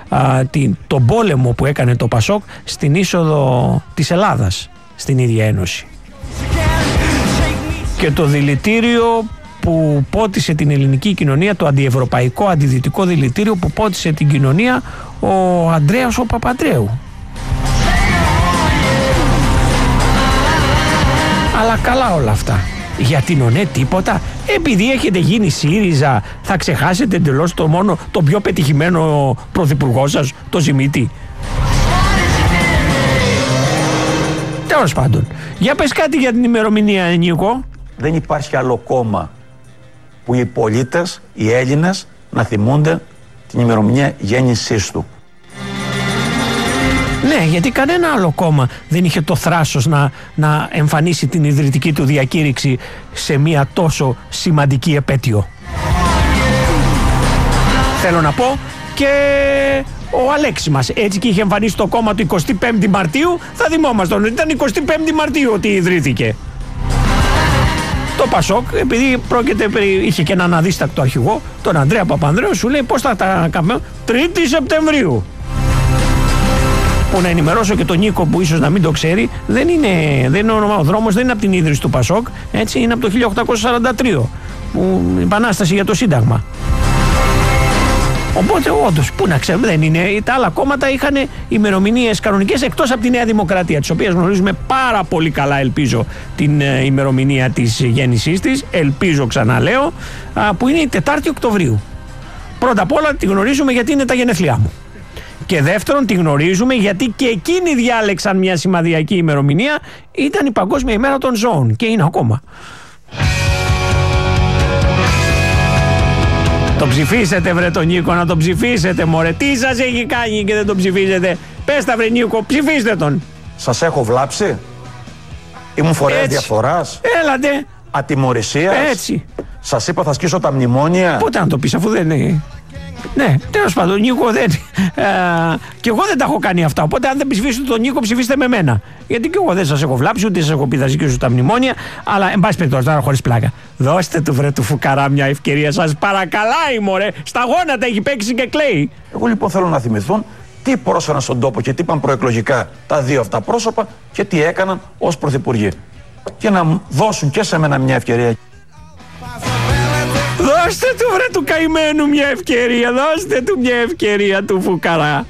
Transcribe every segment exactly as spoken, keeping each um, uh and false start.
α, την, τον πόλεμο που έκανε το Πασόκ στην είσοδο της Ελλάδας στην ίδια Ένωση. Και το δηλητήριο που πότισε την ελληνική κοινωνία, το αντιευρωπαϊκό, αντιδυτικό δηλητήριο που πότισε την κοινωνία ο Ανδρέας ο Παπανδρέου. Αλλά καλά όλα αυτά. Για την ΟΝΕ τίποτα. Επειδή έχετε γίνει ΣΥΡΙΖΑ θα ξεχάσετε εντελώς το μόνο, το πιο πετυχημένο πρωθυπουργό σας, το Ζημίτη. Τέλος πάντων. Για πες κάτι για την ημερομηνία, Νίκο. Δεν υπάρχει άλλο κόμμα που οι πολίτες, οι Έλληνες, να θυμούνται την ημερομηνία γέννησής του. Ναι, γιατί κανένα άλλο κόμμα δεν είχε το θράσος να, να εμφανίσει την ιδρυτική του διακήρυξη σε μια τόσο σημαντική επέτειο. Θέλω να πω και ο Αλέξης μας έτσι και είχε εμφανίσει το κόμμα του εικοστή πέμπτη Μαρτίου, θα θυμόμασταν. Ήταν εικοστή πέμπτη Μαρτίου ότι ιδρύθηκε. Το Πασόκ, επειδή πρόκειται, είχε και έναν αδίστακτο αρχηγό, τον Ανδρέα Παπανδρέου, σου λέει πώς θα τα κάνουμε, τρίτη Σεπτεμβρίου. Που να ενημερώσω και τον Νίκο που ίσως να μην το ξέρει, δεν είναι, δεν είναι ο δρόμος, δεν είναι από την ίδρυση του Πασόκ, έτσι, είναι από το χίλια οκτακόσια σαράντα τρία, που, η επανάσταση για το Σύνταγμα. Οπότε όντως, πού να ξέρουμε, δεν είναι. Τα άλλα κόμματα είχαν ημερομηνίες κανονικές εκτός από τη Νέα Δημοκρατία, της οποίας γνωρίζουμε πάρα πολύ καλά, ελπίζω, την ε, ημερομηνία της γέννησής της. Ελπίζω, ξαναλέω, α, που είναι η τετάρτη Οκτωβρίου. Πρώτα απ' όλα τη γνωρίζουμε γιατί είναι τα γενέθλιά μου. Και δεύτερον, τη γνωρίζουμε γιατί και εκείνοι διάλεξαν μια σημαδιακή ημερομηνία. Ήταν η Παγκόσμια ημέρα των ζώων και είναι ακόμα. Το ψηφίσετε, βρε τον Νίκο, να τον ψηφίσετε, μωρέ. Τι σας έχει κάνει και δεν τον ψηφίσετε? Πες τα, βρε Νίκο, ψηφίστε τον. Σας έχω βλάψει? Ήμουν φορέας διαφθοράς? Έλατε. Ατιμωρησίας? Έτσι. Σας είπα θα σκίσω τα μνημόνια? Πότε να το πεις αφού δεν είναι? Ναι, τέλος πάντων, Νίκο, δεν. Ε, και εγώ δεν τα έχω κάνει αυτά. Οπότε, αν δεν ψηφίσετε τον Νίκο, ψηφίστε με μένα. Γιατί και εγώ δεν σας έχω βλάψει, ούτε σας έχω πει θα ζητήσω τα μνημόνια. Αλλά, εν πάση περιπτώσει, τώρα χωρίς πλάκα. Δώστε του, βρε του φουκαρά, μια ευκαιρία. Σας παρακαλάει, μωρέ. Στα γόνατα έχει παίξει και κλαίει. Εγώ λοιπόν θέλω να θυμηθούν τι πρόσφεραν στον τόπο και τι είπαν προεκλογικά τα δύο αυτά πρόσωπα και τι έκαναν ως πρωθυπουργοί. Και να δώσουν και σε μένα μια ευκαιρία. Δώστε του, βρε του καημένου, μια ευκαιρία. Δώστε του μια ευκαιρία του φουκαρά.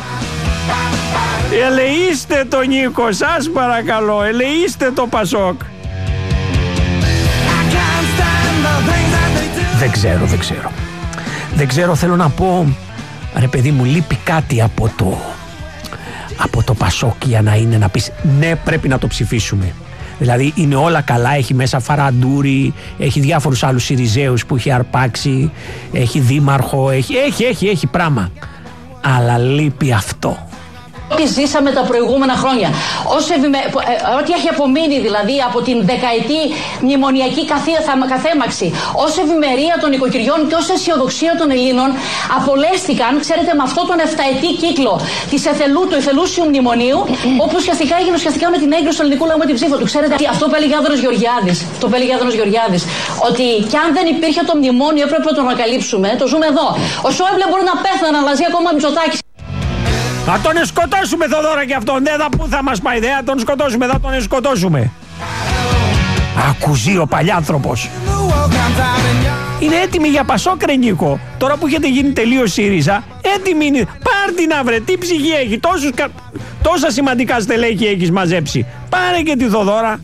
Ελεήστε το Νίκο, σας παρακαλώ. Ελεήστε το Πασόκ. Δεν ξέρω, δεν ξέρω. Δεν ξέρω, θέλω να πω, ρε παιδί μου, λείπει κάτι από το από το Πασόκ για να είναι να πεις ναι, πρέπει να το ψηφίσουμε. Δηλαδή είναι όλα καλά, έχει μέσα Φαραντούρη, έχει διάφορους άλλους Συριζέους που έχει αρπάξει, έχει δήμαρχο, έχει, έχει, έχει, έχει πράγμα. Αλλά λείπει αυτό. Ό,τι ζήσαμε τα προηγούμενα χρόνια, ό,τι έχει απομείνει δηλαδή από την δεκαετή μνημονιακή καθέμαξη, ως ευημερία των οικοκυριών και ως αισιοδοξία των Ελλήνων, απολέστηκαν, ξέρετε, με αυτό τον εφταετή κύκλο της εθελού, του εθελούσιου μνημονίου, όπου ουσιαστικά έγινε ουσιαστικά με την έγκριση του ελληνικού λαού με την ψήφο του. Ξέρετε, αυτό που έλεγε Άδωνος Γεωργιάδης, το που έλεγε Άδωνος Γεωργιάδης, ότι κι αν δεν υπήρχε το μνημόνιο έπρεπε να το ανακαλύψουμε, το ζούμε εδώ. Ο Σόιμπλε μπορεί να πέθανε, αλλά ζει ακόμα Μητσοτάκης. Θα τον σκοτώσουμε, Θοδόρα, και αυτόν. Δεν θα, πού θα μας πάει, δεν θα τον σκοτώσουμε, θα τον σκοτώσουμε. Ακουζεί ο παλιάνθρωπος. Είναι έτοιμη για Πασόκ, ρε Νίκο. Τώρα που έχετε γίνει τελείως ΣΥΡΙΖΑ, έτοιμη είναι. Πάρ' την, αύρε, τι ψυχή έχει, τόσους, τόσα σημαντικά στελέχη έχεις μαζέψει. Πάρε και τη Θοδόρα.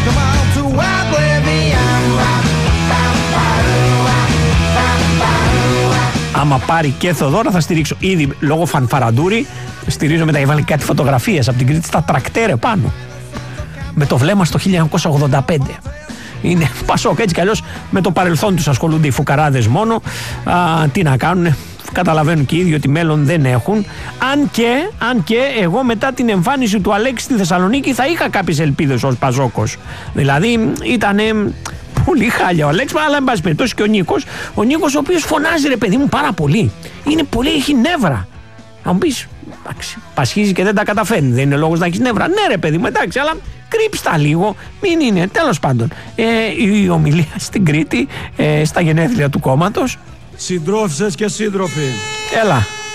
Άμα πάρει και Θοδόρα θα στηρίξω. Ήδη λόγω Φανφαραντούρη στηρίζω, μετά έβαλε κάτι φωτογραφίες από την Κρήτη στα τρακτέρε πάνω. Με το βλέμμα στο χίλια εννιακόσια ογδόντα πέντε. Είναι Πασόκ, έτσι κι αλλιώς με το παρελθόν τους ασχολούνται οι φουκαράδες μόνο. Α, τι να κάνουνε, καταλαβαίνουν και οι ίδιοι ότι μέλλον δεν έχουν. Αν και, αν και εγώ μετά την εμφάνιση του Αλέξη στη Θεσσαλονίκη θα είχα κάποιες ελπίδες ως Πασόκος. Δηλαδή ήτανε πολύ χάλια ο Αλέξης, αλλά εν πάση περιπτώσει και ο Νίκος. Ο Νίκος ο οποίος φωνάζει, ρε παιδί μου, πάρα πολύ. Είναι πολύ, έχει νεύρα. Να μου πεις, εντάξει, πασχίζει και δεν τα καταφέρνει. Δεν είναι λόγος να έχεις νεύρα. Ναι, ρε παιδί μου, εντάξει, αλλά κρύψτε τα λίγο. Μην είναι. Τέλος πάντων, ε, η ομιλία στην Κρήτη, ε, στα γενέθλια του κόμματος. Συντρόφισσες και σύντροφοι. Έλα.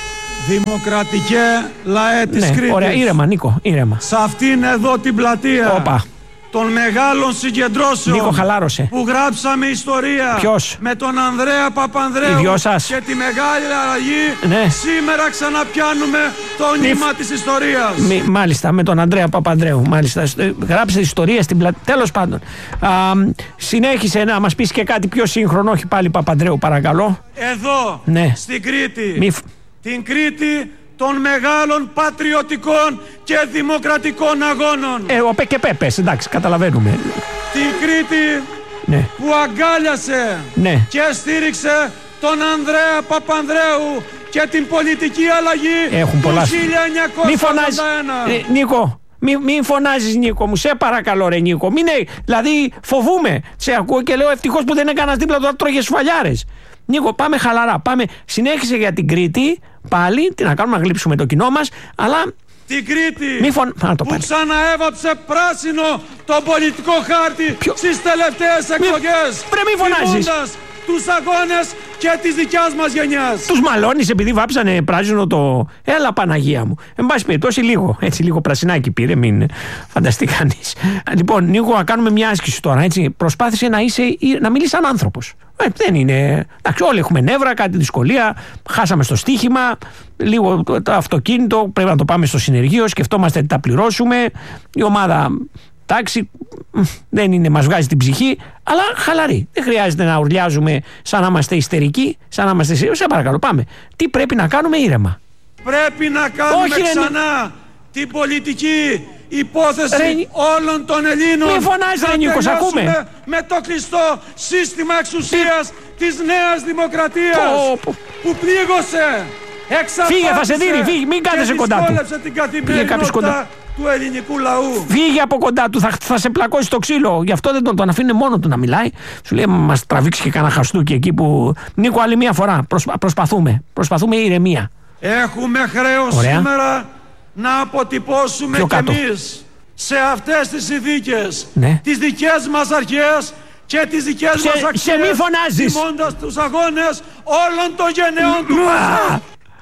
Δημοκρατικέ λαέ της Ναι, Κρήτης. ωραία, ήρεμα Νίκο, ήρεμα. Σε αυτήν εδώ την πλατεία. Όπα. Των μεγάλων συγκεντρώσεων. Νίκο, χαλάρωσε. Που γράψαμε ιστορία. Ποιος? Με τον Ανδρέα Παπανδρέου. Οι δυο σας. Και τη μεγάλη αλλαγή. Ναι. Σήμερα ξαναπιάνουμε το Μη... νήμα της ιστορίας. Μη... Μάλιστα, με τον Ανδρέα Παπανδρέου. Μάλιστα. Γράψε ιστορία στην πλατεία. Τέλος πάντων. Α, συνέχισε να μας πεις και κάτι πιο σύγχρονο. Όχι πάλι Παπανδρέου, παρακαλώ. Εδώ. Ναι. Στην Κρήτη. Μη... Την Κρήτη των μεγάλων πατριωτικών και δημοκρατικών αγώνων. Ε, ο Πε και Πέπες, εντάξει, καταλαβαίνουμε. Την Κρήτη, ναι, που αγκάλιασε, ναι, και στήριξε τον Ανδρέα Παπανδρέου και την πολιτική αλλαγή. Έχουν του πολλά... χίλια εννιακόσια ογδόντα ένα. Ε, Νίκο, μην μη φωνάζεις Νίκο μου, σε παρακαλώ ρε Νίκο. Μην, δηλαδή φοβούμαι. Σε ακούω και λέω ευτυχώς που δεν έκανας δίπλα του, τρώγες σφαλιάρες. Νίκο, πάμε χαλαρά. Πάμε. Συνέχισε για την Κρήτη. Πάλι, τι να κάνουμε, να γλύψουμε το κοινό μας. Αλλά. Την Κρήτη. Μη φων... να το που ξαναέβαψε πράσινο τον πολιτικό χάρτη. Ποιο... στις τελευταίες εκλογές. Πρέπει μη φωνάζεις. Τους αγώνες και της δικιάς μας γενιάς. Τους μαλώνεις επειδή βάψανε πράσινο το. Έλα Παναγία μου. Εν πάση περιπτώσει λίγο. Έτσι, λίγο πρασινάκι πήρε, μην φανταστεί κανείς. Λοιπόν, Νίκο, να κάνουμε μια άσκηση τώρα. Έτσι. Προσπάθησε να, είσαι, να μιλείς σαν άνθρωπος. Ε, δεν είναι. Εντάξει, όλοι έχουμε νεύρα, κάτι δυσκολία. Χάσαμε στο στοίχημα. Λίγο το, το αυτοκίνητο. Πρέπει να το πάμε στο συνεργείο. Σκεφτόμαστε τι τα πληρώσουμε. Η ομάδα. Εντάξει, δεν είναι, μας βγάζει την ψυχή, αλλά χαλαρή. Δεν χρειάζεται να ουρλιάζουμε σαν να είμαστε ιστερικοί, σαν να είμαστε. Σε παρακαλώ, πάμε. Τι πρέπει να κάνουμε ήρεμα. Πρέπει να κάνουμε Όχι, ξανά ρε... την πολιτική υπόθεση ρε... όλων των Ελλήνων. Μην φωνάζεις ρε Νίκος, ακούμε. Με το κλειστό σύστημα εξουσίας Τι... της νέας δημοκρατίας το... που πλήγωσε, εξαπάτησε. Φύγε, θα σε δίνει, φύγε, μην κάθεσαι κοντά του. Την καθημερινότητα του ελληνικού λαού. Φύγε από κοντά του, θα, θα σε πλακώσει το ξύλο. Γι' αυτό δεν τον, τον αφήνει μόνο του να μιλάει. Σου λέει, μας τραβήξει και κανένα χαστούκι εκεί που. Νίκο, άλλη μία φορά. Προσπα, προσπαθούμε. Προσπαθούμε ηρεμία. Έχουμε χρέος σήμερα να αποτυπώσουμε κι εμείς σε αυτές τις συνθήκες, ναι, τις δικές μας αρχές και τις δικές σε, μας αξίες. Σε μη φωνάζεις. Τιμώντας τους αγώνες όλων των γενεών του Πασά.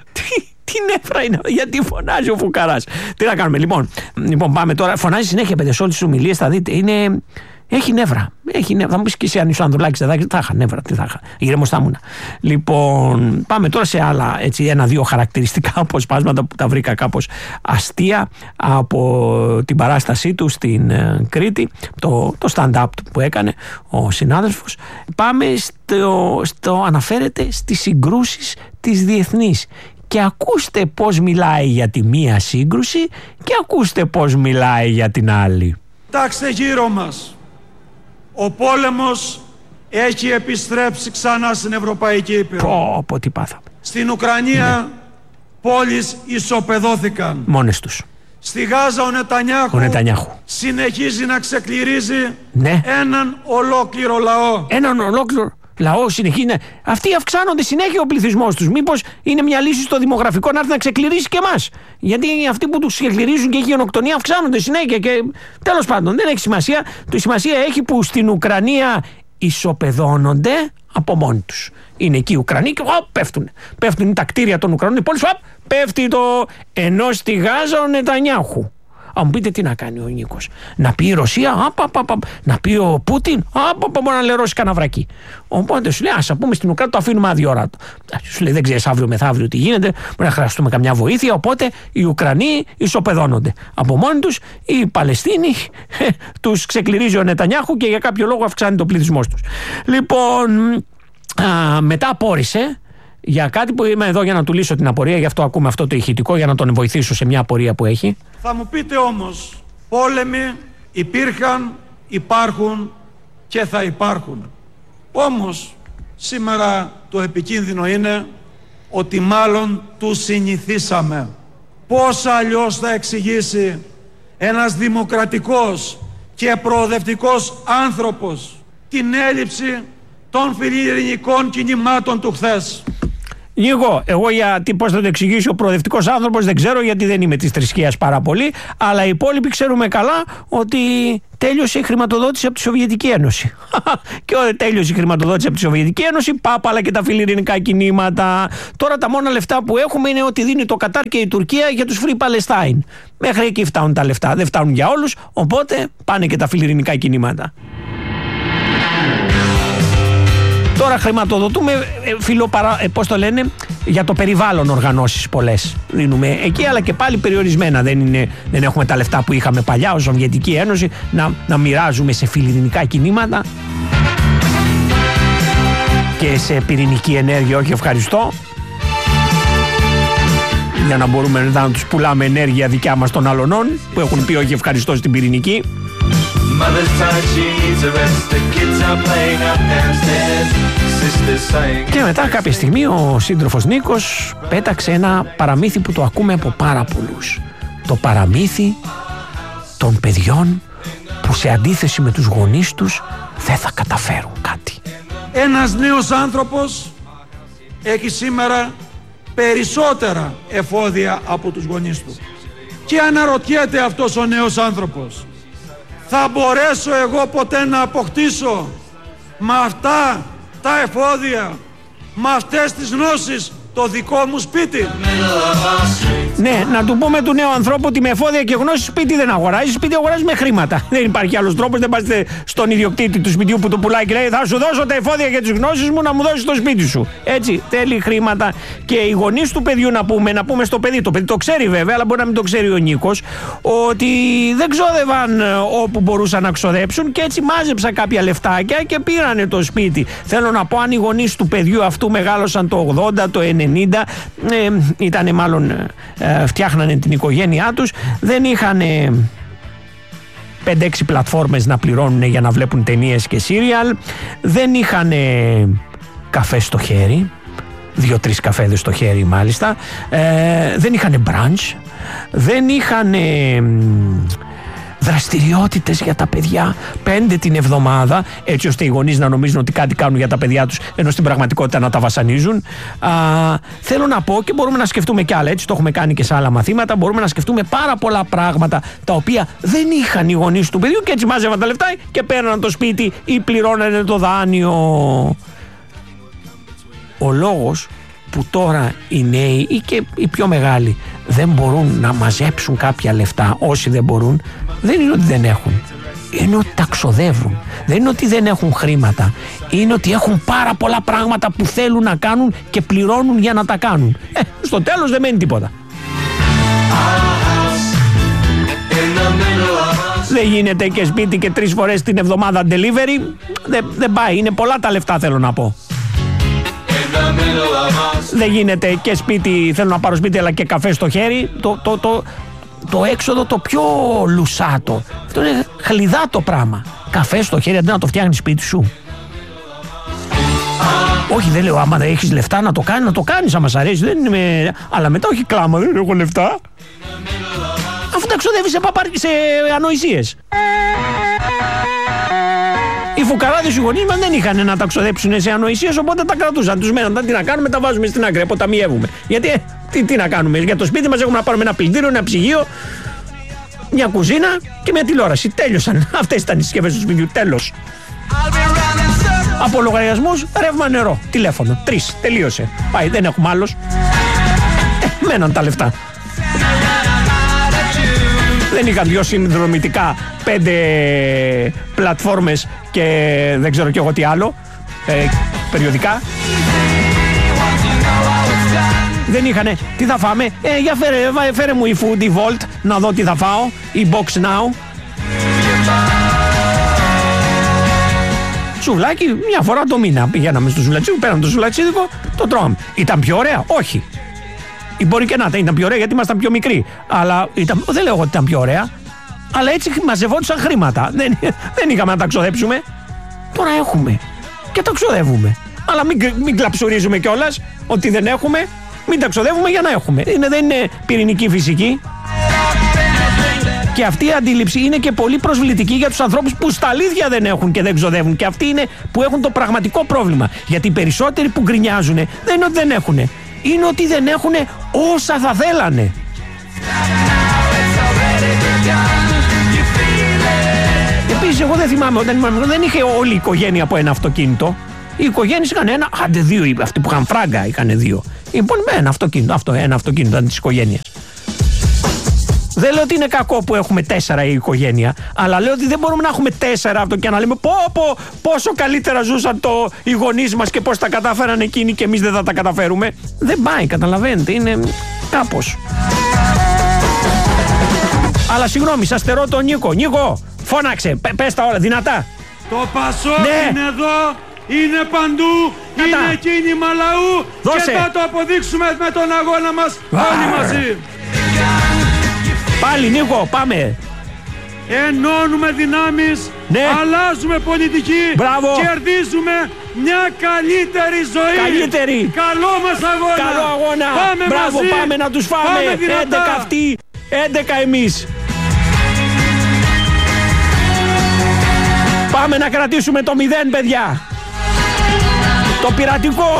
Τι νεύρα είναι, γιατί φωνάζει ο Φουκαράς. Τι να κάνουμε, λοιπόν. Λοιπόν, πάμε τώρα. Φωνάζει συνέχεια, παιδιά, σε όλες τις ομιλίες, θα δείτε. Είναι... Έχει νεύρα. Έχει νεύρα. Θα μου πεις και εσύ, αν είσαι ο Ανδρουλάκης, θα είχα νεύρα. Τι θα είχα. Ήρεμος θα ήμουνα. Λοιπόν, πάμε τώρα σε άλλα, έτσι, ένα-δύο χαρακτηριστικά αποσπάσματα που τα βρήκα κάπως αστεία από την παράστασή του στην uh, Κρήτη. Το, το stand-up που έκανε ο συνάδελφος. Πάμε στο, στο αναφέρεται στις συγκρούσεις της διεθνής. Και ακούστε πώς μιλάει για τη μία σύγκρουση και ακούστε πώς μιλάει για την άλλη. Κοιτάξτε γύρω μας. Ο πόλεμος έχει επιστρέψει ξανά στην Ευρωπαϊκή Ήπειρο. Πω, πω, τι πάθαμε. Στην Ουκρανία, ναι, πόλεις ισοπεδώθηκαν. Μόνες τους. Στη Γάζα ο Νετανιάχου, ο Νετανιάχου συνεχίζει να ξεκληρίζει, ναι, έναν ολόκληρο λαό. Έναν ολόκληρο λαό συνεχίζει. Ναι. Αυτοί αυξάνονται συνέχεια ο πληθυσμός τους. Μήπως είναι μια λύση στο δημογραφικό να έρθει να ξεκληρίσει και εμάς. Γιατί αυτοί που τους ξεκληρίζουν και η γενοκτονία αυξάνονται συνέχεια. Και τέλος πάντων δεν έχει σημασία. Το σημασία έχει που στην Ουκρανία ισοπεδώνονται από μόνοι τους. Είναι εκεί οι Ουκρανοί και οπ, πέφτουν. Πέφτουν τα κτίρια των Ουκρανών. Οι πόλεις, οπ, πέφτει το. Ενώ στη Γάζα ο Νετανιάχου. Αν μου πείτε τι να κάνει ο Νίκος. Να πει η Ρωσία, απα, απα, απα. Να πει ο Πούτιν, απα, απα, μπορεί να λερώσει κανένα βρακί. Οπότε σου λέει, ας πούμε στην Ουκρανία το αφήνουμε άδειο ώρα. Σου λέει, δεν ξέρεις αύριο μεθαύριο τι γίνεται, μπορεί να χρειαστούμε καμιά βοήθεια. Οπότε οι Ουκρανοί ισοπεδώνονται από μόνοι τους. Οι Παλαιστίνοι τους ξεκληρίζει ο Νετανιάχου και για κάποιο λόγο αυξάνει το πληθυσμός τους. Λοιπόν, α, μετά απόρρισε για κάτι που είμαι εδώ για να του λύσω την απορία, γι' αυτό ακούμε αυτό το ηχητικό για να τον βοηθήσω σε μια απορία που έχει. Θα μου πείτε όμως, πόλεμοι υπήρχαν, υπάρχουν και θα υπάρχουν. Όμως σήμερα το επικίνδυνο είναι ότι μάλλον τους συνηθίσαμε. Πώς αλλιώς θα εξηγήσει ένας δημοκρατικός και προοδευτικός άνθρωπος την έλλειψη των φιλιρινικών κινημάτων του χθες? Εγώ, εγώ γιατί πώς θα το εξηγήσει ο προοδευτικός άνθρωπος δεν ξέρω, γιατί δεν είμαι της θρησκείας πάρα πολύ, αλλά οι υπόλοιποι ξέρουμε καλά ότι τέλειωσε η χρηματοδότηση από τη Σοβιετική Ένωση. Και όταν τέλειωσε η χρηματοδότηση από τη Σοβιετική Ένωση, πάπαλα και τα φιλιρινικά κινήματα. Τώρα τα μόνα λεφτά που έχουμε είναι ότι δίνει το Κατάρ και η Τουρκία για τους Free Palestine. Μέχρι εκεί φτάνουν τα λεφτά. Δεν φτάνουν για όλους, οπότε πάνε και τα φιλιρινικά κινήματα. Τώρα χρηματοδοτούμε, φιλοπαρα... ε, πώς το λένε, για το περιβάλλον οργανώσεις πολλές δίνουμε εκεί, αλλά και πάλι περιορισμένα. Δεν, είναι, δεν έχουμε τα λεφτά που είχαμε παλιά ως Σοβιετική Ένωση να, να μοιράζουμε σε φιλιρινικά κινήματα και σε πυρηνική ενέργεια, όχι ευχαριστώ, για να μπορούμε να τους πουλάμε ενέργεια δικιά μας των αλωνών που έχουν πει όχι ευχαριστώ στην πυρηνική. Και μετά κάποια στιγμή ο σύντροφος Νίκος πέταξε ένα παραμύθι που το ακούμε από πάρα πολλούς. Το παραμύθι των παιδιών που σε αντίθεση με τους γονείς τους δεν θα καταφέρουν κάτι. Ένας νέος άνθρωπος έχει σήμερα περισσότερα εφόδια από τους γονείς του. Και αναρωτιέται αυτός ο νέος άνθρωπος, θα μπορέσω εγώ ποτέ να αποκτήσω με αυτά τα εφόδια, με αυτές τις γνώσεις, το δικό μου σπίτι? Ναι, να του πούμε του νέου ανθρώπου ότι με εφόδια και γνώσεις σπίτι δεν αγοράζει. Σπίτι αγοράζει με χρήματα. Δεν υπάρχει άλλος τρόπος. Δεν πάστε στον ιδιοκτήτη του σπιτιού που το πουλάει και λέει θα σου δώσω τα εφόδια και τις γνώσεις μου να μου δώσεις το σπίτι σου. Έτσι, θέλει χρήματα. Και οι γονείς του παιδιού να πούμε, να πούμε στο παιδί. Το παιδί το ξέρει βέβαια, αλλά μπορεί να μην το ξέρει ο Νίκος, ότι δεν ξόδευαν όπου μπορούσαν να ξοδέψουν και έτσι μάζεψαν κάποια λεφτάκια και πήρανε το σπίτι. Θέλω να πω, αν οι γονείς του παιδιού αυτού μεγάλωσαν το ογδόντα, το ενενήντα, ε, ήτανε μάλλον. Ε, φτιάχνανε την οικογένειά τους, δεν είχαν πέντε έξι πλατφόρμες να πληρώνουν για να βλέπουν ταινίες και σύριαλ, δεν είχαν καφέ στο χέρι, δύο τρεις καφέδες στο χέρι μάλιστα, ε, δεν είχαν μπραντς, δεν είχαν δραστηριότητες για τα παιδιά πέντε την εβδομάδα, έτσι ώστε οι γονείς να νομίζουν ότι κάτι κάνουν για τα παιδιά τους ενώ στην πραγματικότητα να τα βασανίζουν. Α, θέλω να πω, και μπορούμε να σκεφτούμε κι άλλα, έτσι το έχουμε κάνει και σε άλλα μαθήματα, μπορούμε να σκεφτούμε πάρα πολλά πράγματα τα οποία δεν είχαν οι γονείς του παιδιού και έτσι μάζευαν τα λεφτά και παίρναν το σπίτι ή πληρώνανε το δάνειο. Ο λόγος που τώρα οι νέοι ή και οι πιο μεγάλοι δεν μπορούν να μαζέψουν κάποια λεφτά, όσοι δεν μπορούν, δεν είναι ότι δεν έχουν, είναι ότι τα ξοδεύουν. Δεν είναι ότι δεν έχουν χρήματα, είναι ότι έχουν πάρα πολλά πράγματα που θέλουν να κάνουν και πληρώνουν για να τα κάνουν. Ε, στο τέλος δεν μένει τίποτα. Δεν γίνεται και σπίτι και τρεις φορές την εβδομάδα delivery, δεν, δεν πάει, είναι πολλά τα λεφτά, θέλω να πω. Δεν γίνεται και σπίτι, θέλω να πάρω σπίτι αλλά και καφέ στο χέρι. Το, το, το, το έξοδο το πιο λουσάτο, αυτό είναι χλιδάτο πράγμα. Καφέ στο χέρι αντί να το φτιάχνεις σπίτι σου. Όχι, δεν λέω άμα δεν έχεις λεφτά να το κάνεις, να το κάνεις άμα σ' αρέσει, δεν είναι, αλλά μετά όχι κλάμα, δεν έχω λεφτά, αφού τα ξοδεύεις σε, παπαρ... σε ανοησίες. Οι φουκαράδες οι γονείς μας δεν είχαν να τα ξοδέψουν σε ανοησίες, οπότε τα κρατούσαν. Τους μένονταν, τι να κάνουμε, τα βάζουμε στην άκρη, αποταμιεύουμε. Γιατί, ε, τι, τι να κάνουμε, για το σπίτι μας έχουμε να πάρουμε ένα πλυντήριο, ένα ψυγείο, μια κουζίνα και μια τηλεόραση. Τέλειωσαν. Αυτές ήταν οι συσκευές του σπιτιού. Τέλος. Από λογαριασμούς, ρεύμα, νερό, τηλέφωνο. Τρεις. Τελείωσε. Πάει, δεν έχουμε άλλος. Ε, μέναν τα λεφτά. Δεν είχαν δυο συνδρομητικά, πέντε πλατφόρμες και δεν ξέρω κι εγώ τι άλλο, ε, περιοδικά. Δεν είχανε, τι θα φάμε, ε, για φέρε, φέρε μου η Food, η Volt, να δω τι θα φάω, η Box Now. Σουβλάκι, μια φορά το μήνα πηγαίναμε στο σουβλατσίδικο, πέραμε το σουβλατσίδικο, το τρώμε. Ήταν πιο ωραία, όχι. Ή μπορεί και να ήταν πιο ωραία γιατί ήμασταν πιο μικροί. Αλλά ήταν, δεν λέω ότι ήταν πιο ωραία. Αλλά έτσι μαζευόντουσαν χρήματα. Δεν, δεν είχαμε να τα ξοδέψουμε. Τώρα έχουμε. Και τα ξοδεύουμε. Αλλά μην, μην κλαψουρίζουμε κιόλας ότι δεν έχουμε. Μην τα ξοδεύουμε για να έχουμε. Είναι, δεν είναι πυρηνική φυσική. Και αυτή η αντίληψη είναι και πολύ προσβλητική για τους ανθρώπους που στα αλήθεια δεν έχουν και δεν ξοδεύουν. Και αυτοί είναι που έχουν το πραγματικό πρόβλημα. Γιατί οι περισσότεροι που γκρινιάζουν δεν είναι ότι δεν έχουν. είναι ότι δεν έχουν όσα θα θέλανε. Επίσης, εγώ δεν θυμάμαι, όταν ήμουν, δεν είχε όλη η οικογένεια από ένα αυτοκίνητο. Οι οικογένειες είχαν ένα, άντε δύο, αυτοί που είχαν φράγκα είχαν δύο. Λοιπόν, με ένα αυτοκίνητο, αυτό, ένα αυτοκίνητο της οικογένειας. Δεν λέω ότι είναι κακό που έχουμε τέσσερα η οικογένεια, αλλά λέω ότι δεν μπορούμε να έχουμε τέσσερα αυτό και να λέμε πω, πω, πόσο καλύτερα ζούσαν το, οι γονείς μας και πώς τα κατάφεραν εκείνοι και εμείς δεν θα τα καταφέρουμε. Δεν πάει, καταλαβαίνετε, είναι κάπως. Αλλά συγγνώμη, σας στερώ τον Νίκο. Νίκο, φώναξε, πε, πες τα όλα δυνατά. Το Πασόκ ναι. είναι εδώ, είναι παντού, Κατά. είναι κίνημα λαού. Δώσε. Και θα το αποδείξουμε με τον αγώνα μας όλοι μαζί. Πάλι Νίκο, πάμε. Ενώνουμε δυνάμεις, ναι. αλλάζουμε πολιτική, μπράβο. Κερδίζουμε μια καλύτερη ζωή. Καλύτερη. Καλό μας αγώνα. Καλό αγώνα. Πάμε μπράβο, μαζί. πάμε να τους φάμε. έντεκα αυτοί, έντεκα εμείς. Πάμε να κρατήσουμε το μηδέν, παιδιά. Το πειρατικό.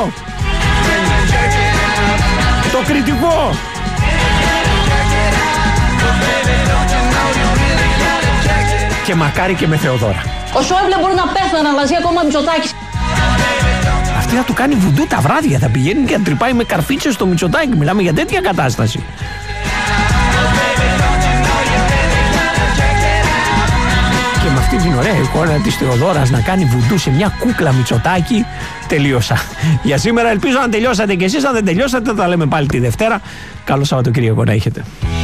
Το κριτικό. Και μακάρι και με Θεοδώρα. Ο Σόιμπλε μπορεί να πέθανε, αλλά ζει ακόμα Μητσοτάκης. Αυτή θα του κάνει βουντού τα βράδια. Θα πηγαίνει και θα τρυπάει με καρφίτσες στο Μητσοτάκη. Μιλάμε για τέτοια κατάσταση. Και με αυτή την ωραία εικόνα της Θεοδόρας να κάνει βουντού σε μια κούκλα Μητσοτάκη, τελείωσα. Για σήμερα ελπίζω να τελειώσατε κι εσείς. Αν δεν τελειώσατε, θα τα λέμε πάλι τη Δευτέρα. Καλό Σαββατοκύριακο να έχετε.